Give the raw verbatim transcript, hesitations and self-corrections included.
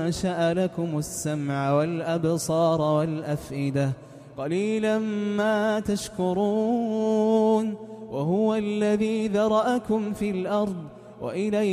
أنشأ لكم السمع والأبصار والأفئدة قليلا ما تشكرون وهو الذي ذرأكم في الأرض وإليه